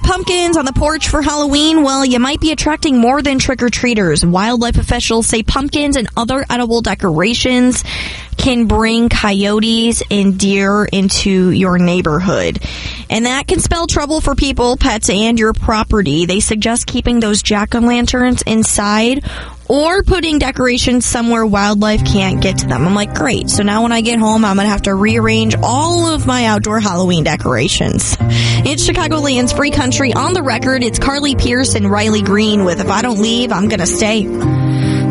pumpkins on the porch for Halloween? Well, you might be attracting more than trick-or-treaters. Wildlife officials say pumpkins and other edible decorations can bring coyotes and deer into your neighborhood. And that can spell trouble for people, pets, and your property. They suggest keeping those jack-o'-lanterns inside or putting decorations somewhere wildlife can't get to them. I'm like, great. So now when I get home, I'm going to have to rearrange all of my outdoor Halloween decorations. It's Chicagoland's Free Country. On the record, it's Carly Pierce and Riley Green with If I Don't Leave, I'm going to Stay.